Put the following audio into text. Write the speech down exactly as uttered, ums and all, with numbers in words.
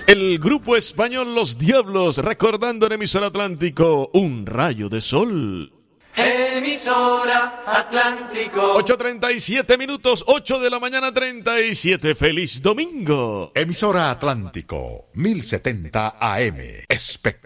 El grupo español Los Diablos, recordando en Emisora Atlántico, Un Rayo de Sol. Emisora Atlántico. ocho treinta y siete minutos, ocho de la mañana treinta y siete. ¡Feliz domingo! Emisora Atlántico, mil setenta A M. Espectacular.